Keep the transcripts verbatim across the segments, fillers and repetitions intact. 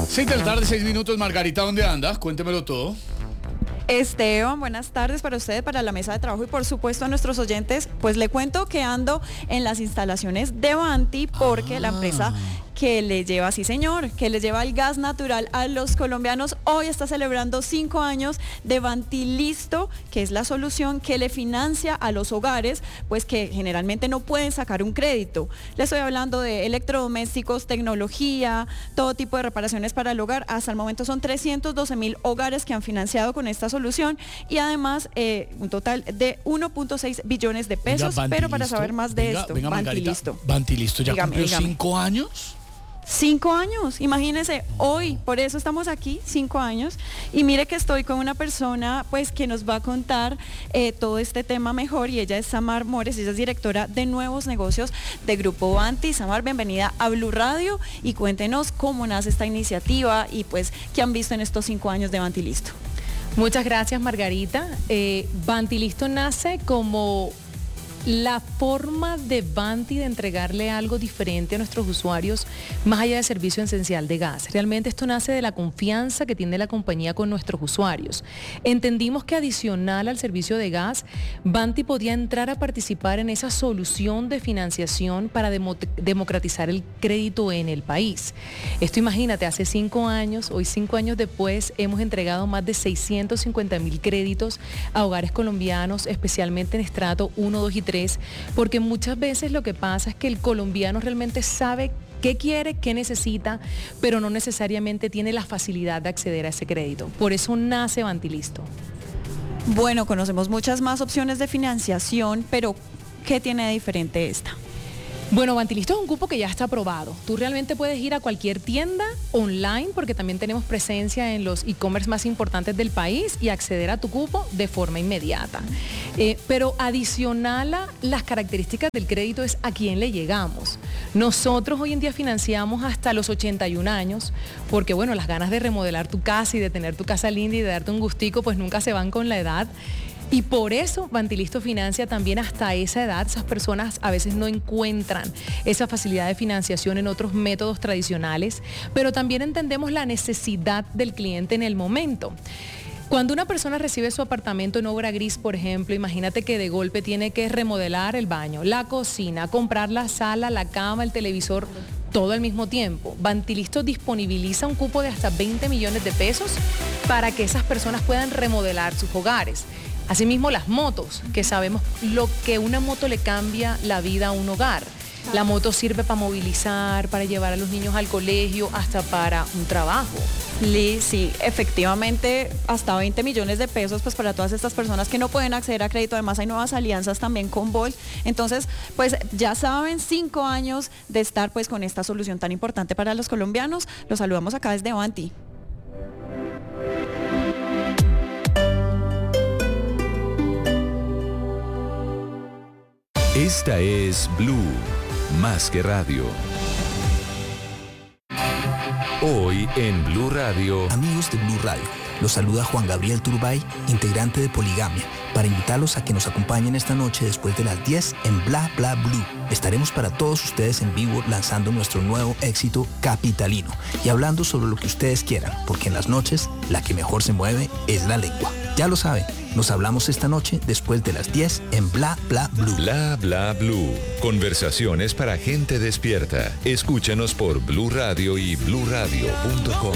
Seis de la tarde, seis minutos. Margarita, ¿dónde andas? Cuéntemelo todo. Esteban, buenas tardes para ustedes, para la mesa de trabajo y por supuesto a nuestros oyentes. Pues le cuento que ando en las instalaciones de Vanti porque ah. la empresa que le lleva, sí señor, que le lleva el gas natural a los colombianos, hoy está celebrando cinco años de Vantilisto, que es la solución que le financia a los hogares, pues que generalmente no pueden sacar un crédito. Le estoy hablando de electrodomésticos, tecnología, todo tipo de reparaciones para el hogar. Hasta el momento son trescientos doce mil hogares que han financiado con esta solución y además eh, un total de uno punto seis billones de pesos. Venga, pero para saber más de venga, esto, venga, Vantilisto. Vantilisto ya dígame, cumplió dígame. cinco años. Cinco años, imagínense, hoy, por eso estamos aquí, cinco años, y mire que estoy con una persona pues que nos va a contar eh, todo este tema mejor, y ella es Samar Mores, ella es directora de nuevos negocios de Grupo Vanti. Samar, bienvenida a Blue Radio y cuéntenos cómo nace esta iniciativa y pues qué han visto en estos cinco años de Vantilisto. Muchas gracias, Margarita. Eh, Vantilisto nace como la forma de Vanti de entregarle algo diferente a nuestros usuarios más allá del servicio esencial de gas. Realmente esto nace de la confianza que tiene la compañía con nuestros usuarios. Entendimos que adicional al servicio de gas, Vanti podía entrar a participar en esa solución de financiación para demo- democratizar el crédito en el país. Esto imagínate, hace cinco años, hoy cinco años después, hemos entregado más de seiscientos cincuenta mil créditos a hogares colombianos, especialmente en estrato uno, dos y tres, porque muchas veces lo que pasa es que el colombiano realmente sabe qué quiere, qué necesita, pero no necesariamente tiene la facilidad de acceder a ese crédito. Por eso nace Vantilisto. Bueno, conocemos muchas más opciones de financiación, pero ¿qué tiene de diferente esta? Bueno, Vantilisto es un cupo que ya está aprobado. Tú realmente puedes ir a cualquier tienda online, porque también tenemos presencia en los e-commerce más importantes del país, y acceder a tu cupo de forma inmediata. Eh, pero adicional a las características del crédito es a quién le llegamos. Nosotros hoy en día financiamos hasta los ochenta y un años, porque bueno, las ganas de remodelar tu casa y de tener tu casa linda y de darte un gustico, pues nunca se van con la edad. Y por eso Vantilisto financia también hasta esa edad. Esas personas a veces no encuentran esa facilidad de financiación en otros métodos tradicionales, pero también entendemos la necesidad del cliente en el momento. Cuando una persona recibe su apartamento en obra gris, por ejemplo, imagínate que de golpe tiene que remodelar el baño, la cocina, comprar la sala, la cama, el televisor, todo al mismo tiempo. Vantilisto disponibiliza un cupo de hasta veinte millones de pesos para que esas personas puedan remodelar sus hogares. Asimismo, las motos, que sabemos lo que una moto le cambia la vida a un hogar. La moto sirve para movilizar, para llevar a los niños al colegio, hasta para un trabajo. Liz, sí, efectivamente, hasta veinte millones de pesos, pues para todas estas personas que no pueden acceder a crédito. Además hay nuevas alianzas también con Volt. Entonces, pues ya saben, cinco años de estar pues con esta solución tan importante para los colombianos. Los saludamos acá desde Vanti. Esta es Blue, más que radio. Hoy en Blue Radio. Amigos de Blue Radio, los saluda Juan Gabriel Turbay, integrante de Poligamia, para invitarlos a que nos acompañen esta noche después de las diez en Bla Bla Blue. Estaremos para todos ustedes en vivo lanzando nuestro nuevo éxito Capitalino y hablando sobre lo que ustedes quieran, porque en las noches la que mejor se mueve es la lengua. Ya lo saben, nos hablamos esta noche después de las diez en Bla Bla Blue. Bla Bla Blue. Conversaciones para gente despierta. Escúchanos por Blue Radio y blue radio punto com.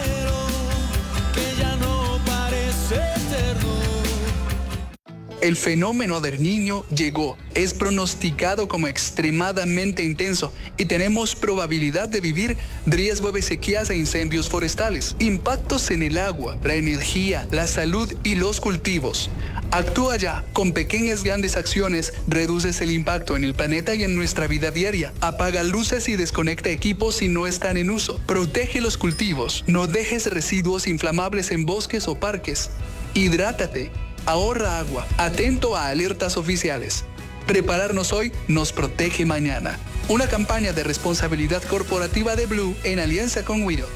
El fenómeno del Niño llegó, es pronosticado como extremadamente intenso y tenemos probabilidad de vivir riesgo de sequías e incendios forestales, impactos en el agua, la energía, la salud y los cultivos. Actúa ya, con pequeñas grandes acciones reduces el impacto en el planeta y en nuestra vida diaria. Apaga luces y desconecta equipos si no están en uso. Protege los cultivos, no dejes residuos inflamables en bosques o parques. Hidrátate. Ahorra agua, atento a alertas oficiales. Prepararnos hoy nos protege mañana. Una campaña de responsabilidad corporativa de Blue en alianza con Widow.